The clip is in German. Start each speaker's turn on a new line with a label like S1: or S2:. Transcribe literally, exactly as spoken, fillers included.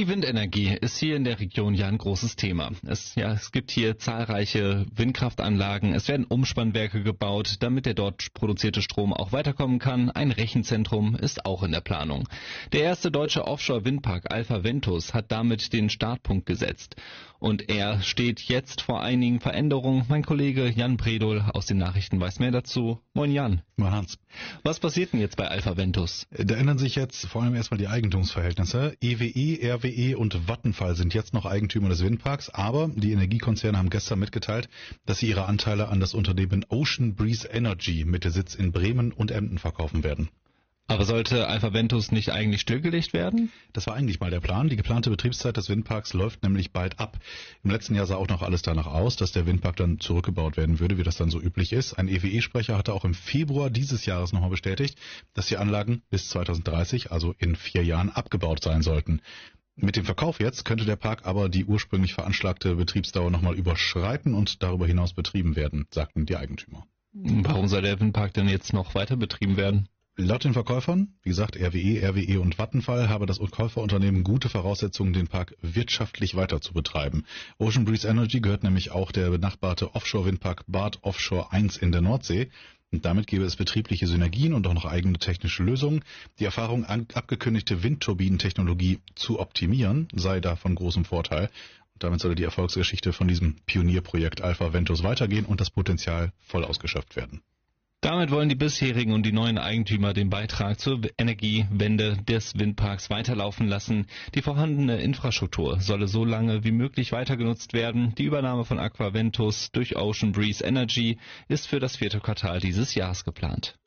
S1: Die Windenergie ist hier in der Region ja ein großes Thema. Es, ja, es gibt hier zahlreiche Windkraftanlagen, es werden Umspannwerke gebaut, damit der dort produzierte Strom auch weiterkommen kann. Ein Rechenzentrum ist auch in der Planung. Der erste deutsche Offshore-Windpark Alpha Ventus hat damit den Startpunkt gesetzt. Und er steht jetzt vor einigen Veränderungen. Mein Kollege Jan Predol aus den Nachrichten weiß mehr dazu. Moin Jan.
S2: Moin Hans.
S1: Was passiert denn jetzt bei Alpha Ventus?
S2: Da ändern sich jetzt vor allem erstmal die Eigentumsverhältnisse. E W E, R W E und Vattenfall sind jetzt noch Eigentümer des Windparks, aber die Energiekonzerne haben gestern mitgeteilt, dass sie ihre Anteile an das Unternehmen Ocean Breeze Energy mit Sitz in Bremen und Emden verkaufen werden.
S1: Aber sollte Alpha Ventus nicht eigentlich stillgelegt werden?
S2: Das war eigentlich mal der Plan. Die geplante Betriebszeit des Windparks läuft nämlich bald ab. Im letzten Jahr sah auch noch alles danach aus, dass der Windpark dann zurückgebaut werden würde, wie das dann so üblich ist. Ein E W E-Sprecher hatte auch im Februar dieses Jahres nochmal bestätigt, dass die Anlagen bis zweitausenddreißig, also in vier Jahren, abgebaut sein sollten. Mit dem Verkauf jetzt könnte der Park aber die ursprünglich veranschlagte Betriebsdauer nochmal überschreiten und darüber hinaus betrieben werden, sagten die Eigentümer.
S1: Warum soll der Windpark denn jetzt noch weiter betrieben werden?
S2: Laut den Verkäufern, wie gesagt R W E, R W E und Vattenfall, habe das Käuferunternehmen gute Voraussetzungen, den Park wirtschaftlich weiter zu betreiben. Ocean Breeze Energy gehört nämlich auch der benachbarte Offshore-Windpark Bad Offshore eins in der Nordsee. Und damit gäbe es betriebliche Synergien und auch noch eigene technische Lösungen. Die Erfahrung, abgekündigte Windturbinentechnologie zu optimieren, sei da von großem Vorteil. Und damit solle die Erfolgsgeschichte von diesem Pionierprojekt Alpha Ventus weitergehen und das Potenzial voll ausgeschöpft werden.
S1: Damit wollen die bisherigen und die neuen Eigentümer den Beitrag zur Energiewende des Windparks weiterlaufen lassen. Die vorhandene Infrastruktur solle so lange wie möglich weiter genutzt werden. Die Übernahme von Alpha Ventus durch Ocean Breeze Energy ist für das vierte Quartal dieses Jahres geplant.